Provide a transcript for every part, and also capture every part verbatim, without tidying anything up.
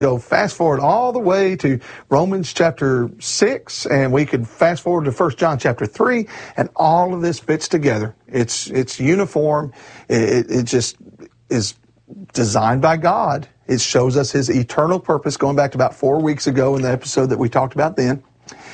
Go fast forward all the way to Romans chapter six, and we could fast forward to First John chapter three, and all of this fits together. It's it's uniform. It, it just is designed by God. It shows us His eternal purpose, going back to about four weeks ago in the episode that we talked about then.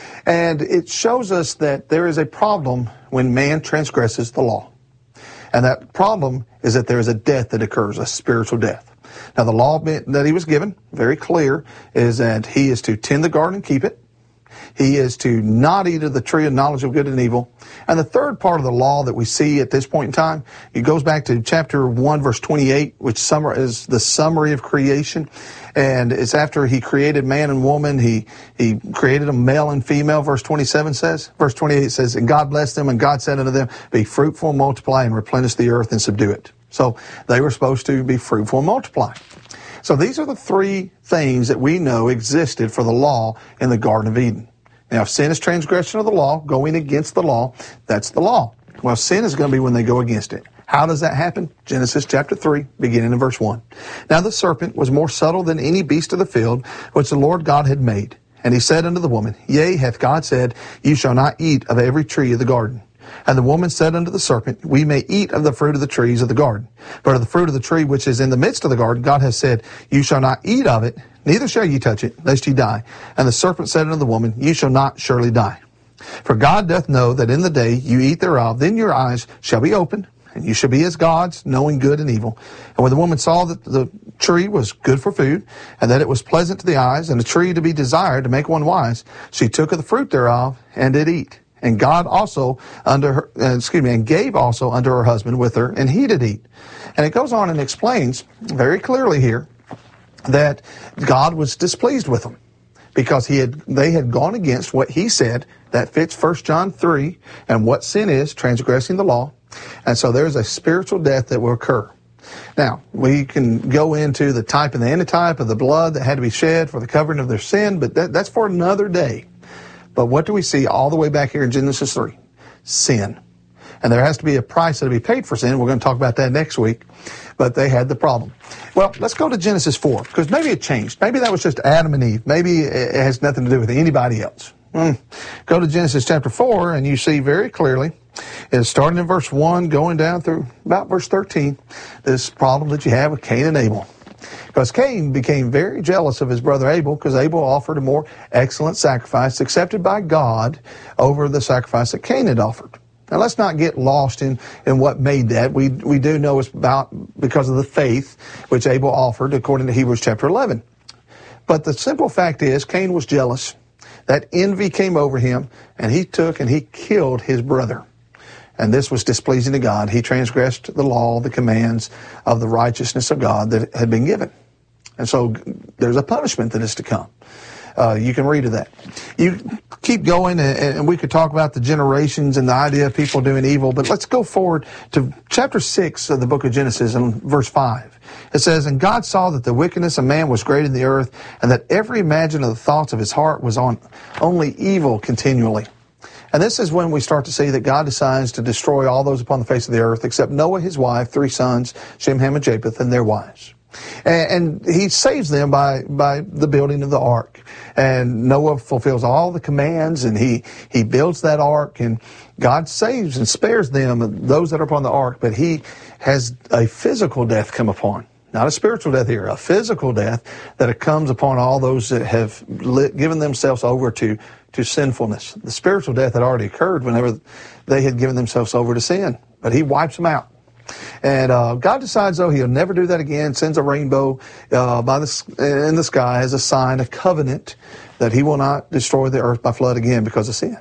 And it shows us that there is a problem when man transgresses the law. And that problem is that there is a death that occurs, a spiritual death. Now, the law that he was given, very clear, is that he is to tend the garden and keep it. He is to not eat of the tree of knowledge of good and evil. And the third part of the law that we see at this point in time, it goes back to chapter one, verse twenty-eight, which is the summary of creation. And it's after he created man and woman, he, he created a male and female, verse twenty-seven says. Verse twenty-eight says, and God blessed them, and God said unto them, be fruitful and multiply, and replenish the earth and subdue it. So they were supposed to be fruitful and multiply. So these are the three things that we know existed for the law in the Garden of Eden. Now, if sin is transgression of the law, going against the law, that's the law. Well, sin is going to be when they go against it. How does that happen? Genesis chapter three, beginning in verse one. Now the serpent was more subtle than any beast of the field, which the Lord God had made. And he said unto the woman, yea, hath God said, you shall not eat of every tree of the garden. And the woman said unto the serpent, we may eat of the fruit of the trees of the garden. But of the fruit of the tree which is in the midst of the garden, God has said, you shall not eat of it, neither shall ye touch it, lest ye die. And the serpent said unto the woman, you shall not surely die. For God doth know that in the day you eat thereof, then your eyes shall be opened, and you shall be as gods, knowing good and evil. And when the woman saw that the tree was good for food, and that it was pleasant to the eyes, and a tree to be desired to make one wise, she took of the fruit thereof, and did eat. And God also under her, uh, excuse me, and gave also unto her husband with her, and he did eat. And it goes on and explains very clearly here that God was displeased with them because he had they had gone against what he said. That fits First John three and what sin is, transgressing the law. And so there's a spiritual death that will occur. Now, we can go into the type and the antitype of the blood that had to be shed for the covering of their sin, but that, that's for another day. But what do we see all the way back here in Genesis three? Sin. And there has to be a price that will be paid for sin. We're going to talk about that next week. But they had the problem. Well, let's go to Genesis four, because maybe it changed. Maybe that was just Adam and Eve. Maybe it has nothing to do with anybody else. Mm. Go to Genesis chapter four, and you see very clearly, it's starting in verse one, going down through about verse thirteen, this problem that you have with Cain and Abel. Because Cain became very jealous of his brother Abel, because Abel offered a more excellent sacrifice accepted by God over the sacrifice that Cain had offered. Now let's not get lost in, in what made that. We we do know it's about because of the faith which Abel offered according to Hebrews chapter eleven. But the simple fact is Cain was jealous. That envy came over him, and he took and he killed his brother. And this was displeasing to God. He transgressed the law, the commands of the righteousness of God that had been given. And so there's a punishment that is to come. Uh, you can read of that. You keep going, and, and we could talk about the generations and the idea of people doing evil, but let's go forward to chapter six of the book of Genesis and verse five. It says, and God saw that the wickedness of man was great in the earth, and that every imagination of the thoughts of his heart was on only evil continually. And this is when we start to see that God decides to destroy all those upon the face of the earth except Noah, his wife, three sons, Shem, Ham, and Japheth, and their wives. And, and he saves them by, by the building of the ark. And Noah fulfills all the commands, and he, he builds that ark, and God saves and spares them, those that are upon the ark, but he has a physical death come upon. Not a spiritual death here, a physical death that comes upon all those that have lit, given themselves over to, to sinfulness. The spiritual death had already occurred whenever they had given themselves over to sin, but he wipes them out. And uh, God decides, though, he'll never do that again, sends a rainbow uh, by the, in the sky as a sign, a covenant, that he will not destroy the earth by flood again because of sin.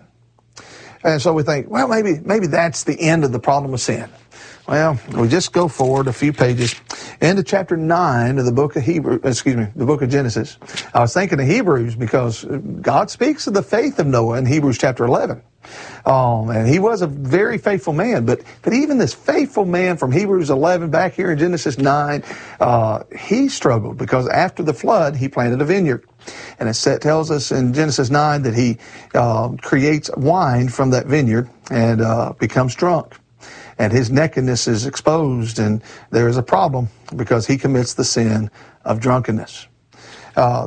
And so we think, well, maybe maybe that's the end of the problem of sin. Well, we just go forward a few pages into chapter nine of the book of Hebrews, excuse me, the book of Genesis. I was thinking of Hebrews because God speaks of the faith of Noah in Hebrews chapter eleven. Um, and he was a very faithful man, but but even this faithful man from Hebrews eleven back here in Genesis nine, uh, he struggled because after the flood, he planted a vineyard. And it tells us in Genesis nine that he uh, creates wine from that vineyard and uh, becomes drunk. And his nakedness is exposed, and there is a problem because he commits the sin of drunkenness. uh,